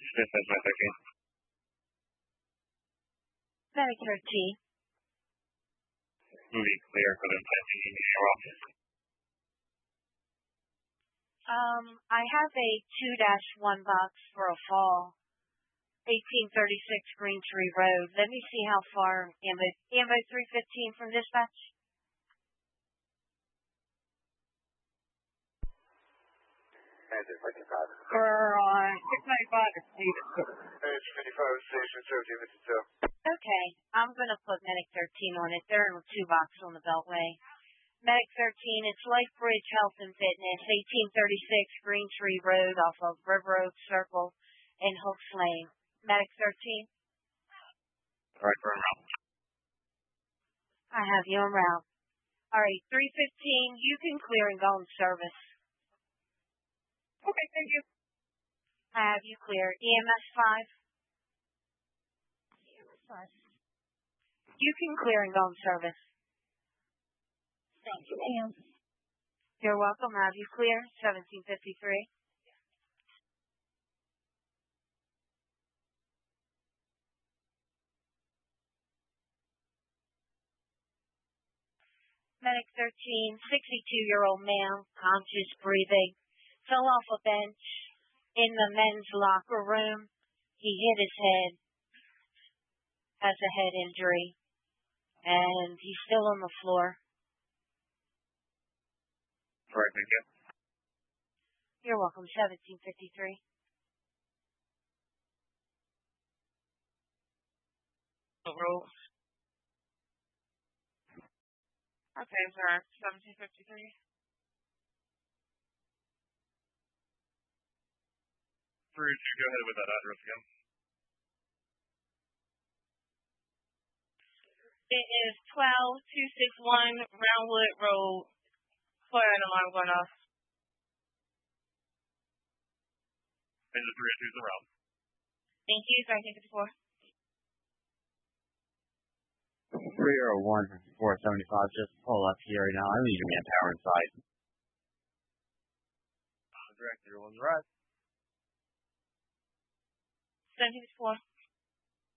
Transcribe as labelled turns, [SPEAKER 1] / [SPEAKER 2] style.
[SPEAKER 1] Dispatch Medic 13.
[SPEAKER 2] Medic 13.
[SPEAKER 1] Movie clear for the implanting office.
[SPEAKER 2] I have a 2-1 box for a fall. 1836 Green Tree Road. Let me see how far. Ambo 315 from dispatch.
[SPEAKER 3] For 695, it's Steven.
[SPEAKER 4] Page 55, Station 1752.
[SPEAKER 2] Okay, I'm going to put Medic 13 on it. They're in a 2-box on the Beltway. Medic 13, it's Life Bridge Health and Fitness, 1836 Green Tree Road off of River Oak Circle in Hooks Lane. Medic 13.
[SPEAKER 1] All right, we're en route.
[SPEAKER 2] I have you en route. All right, 315, you can clear and go in service.
[SPEAKER 3] Okay, thank you.
[SPEAKER 2] I have you clear. EMS 5. You can clear and go in service.
[SPEAKER 3] Thank you, ma'am.
[SPEAKER 2] You're welcome. I have you clear. 1753. Medic 13, 62-year-old male, conscious breathing, fell off a bench in the men's locker room. He hit his head, has a head injury, and he's still on the floor.
[SPEAKER 1] All right, thank you.
[SPEAKER 2] You're welcome. 1753.
[SPEAKER 3] Roll. Okay, sir. 1753.
[SPEAKER 1] Bruce, you go ahead with that address again.
[SPEAKER 3] It is 12261 Roundwood Road. Fire alarm going off.
[SPEAKER 1] And the 302's around.
[SPEAKER 3] Thank you, 1754.
[SPEAKER 5] 301 475, just pull up here right now. I need your manpower inside.
[SPEAKER 1] Director, everyone's right.
[SPEAKER 3] 1754.